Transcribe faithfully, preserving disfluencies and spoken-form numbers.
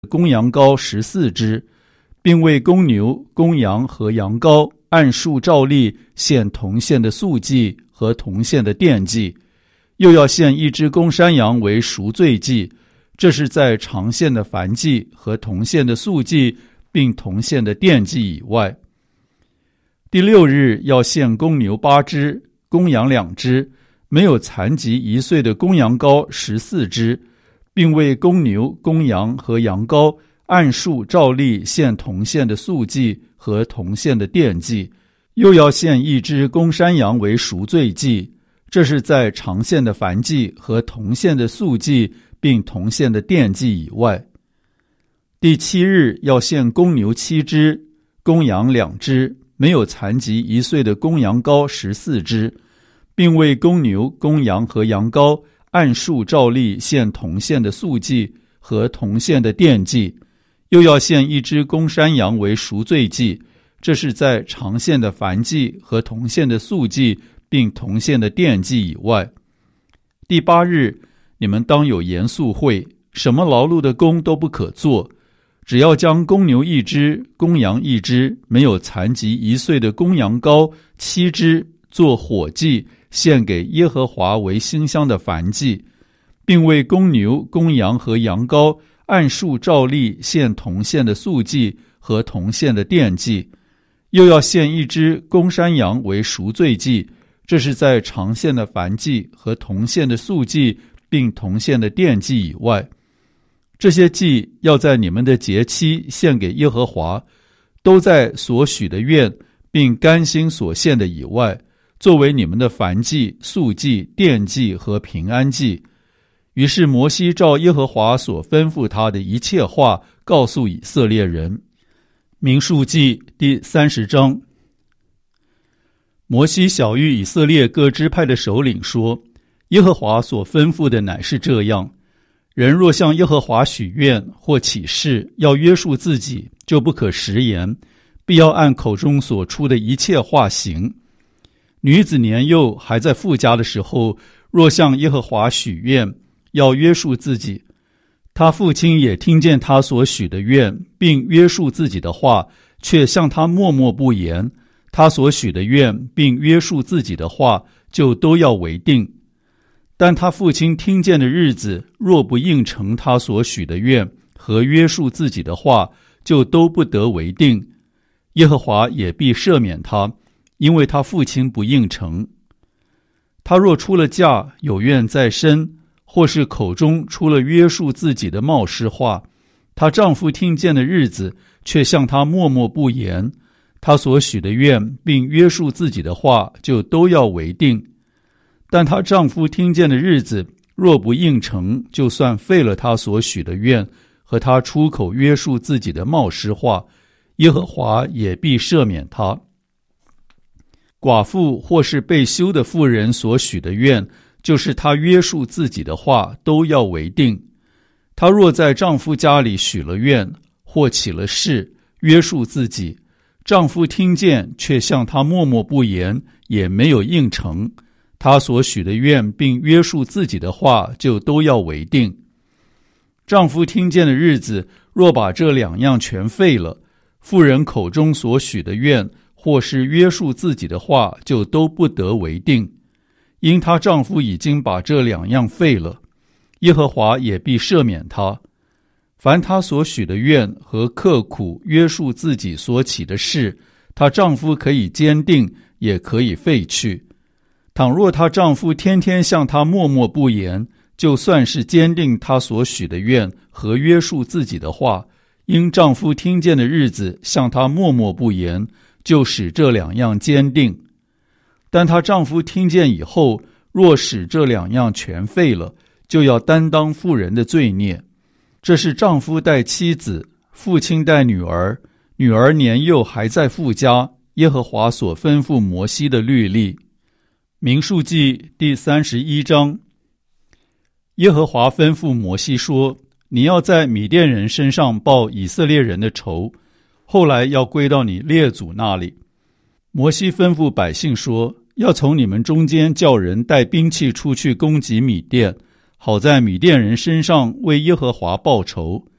公羊羔十四只，并为公牛、公羊和羊羔按数照例献同献的素祭和同献的奠祭，又要献一只公山羊为赎罪祭，这是在常献的燔祭和同献的素祭并同献的奠祭以外。第六日要献公牛八只，公羊两只，没有残疾一岁的公羊羔十四只，并为公牛、公羊和羊羔按数照例献同献的素祭和同献的奠祭，又要献一只公山羊为赎罪祭，这是在常献的燔祭和同献的素祭并同献的奠祭以外。第七日要献公牛七只，公羊两只，没有残疾一岁的公羊羔十四只，并为公牛、公羊和羊羔按数照例献同献的素祭和同献的奠祭，又要献一只公山羊为赎罪祭，这是在常献的燔祭和同献的素祭并同献的奠祭以外。第八日，你们当有严肃会，什么劳碌的工都不可做，只要将公牛一只、公羊一只，没有残疾一岁的公羊羔七只做火祭，献给耶和华为馨香的燔祭，并为公牛、公羊和羊羔按数照例献同献的素祭和同献的奠祭，又要献一只公山羊为赎罪祭，这是在常献的燔祭和同献的素祭并同献的奠祭以外。这些祭要在你们的节期献给耶和华，都在所许的愿并甘心所献的以外，作为你们的燔祭、素祭、奠祭和平安祭。于是摩西照耶和华所吩咐他的一切话告诉以色列人。民数记第三十章。摩西晓谕以色列各支派的首领说，耶和华所吩咐的乃是这样，人若向耶和华许愿或起誓，要约束自己，就不可食言，必要按口中所出的一切话行。女子年幼还在父家的时候，若向耶和华许愿，要约束自己，他父亲也听见他所许的愿，并约束自己的话，却向他默默不言，他所许的愿并约束自己的话，就都要为定。但他父亲听见的日子，若不应承他所许的愿和约束自己的话，就都不得为定。耶和华也必赦免他，因为他父亲不应承。他若出了嫁，有愿在身，或是口中出了约束自己的冒失话，她丈夫听见的日子，却向她默默不言，她所许的愿并约束自己的话，就都要为定。但她丈夫听见的日子，若不应承，就算废了她所许的愿和她出口约束自己的冒失话，耶和华也必赦免她。寡妇或是被休的妇人所许的愿，就是她约束自己的话，都要为定。她若在丈夫家里许了愿，或起了誓，约束自己，丈夫听见却向她默默不言，也没有应承，她所许的愿并约束自己的话，就都要为定。丈夫听见的日子，若把这两样全废了，妇人口中所许的愿或是约束自己的话，就都不得为定，因她丈夫已经把这两样废了，耶和华也必赦免她。凡她所许的愿和刻苦约束自己所起的事，她丈夫可以坚定，也可以废去。倘若她丈夫天天向她默默不言，就算是坚定她所许的愿和约束自己的话，因丈夫听见的日子向她默默不言，就使这两样坚定。但她丈夫听见以后，若使这两样全废了，就要担当妇人的罪孽。这是丈夫带妻子，父亲带女儿，女儿年幼还在父家，耶和华所吩咐摩西的律例。民数记第三十一章。耶和华吩咐摩西说，你要在米甸人身上报以色列人的仇，后来要归到你列祖那里。摩西吩咐百姓说，要从你们中间叫人带兵器出去攻击米甸，好在米甸人身上为耶和华报仇。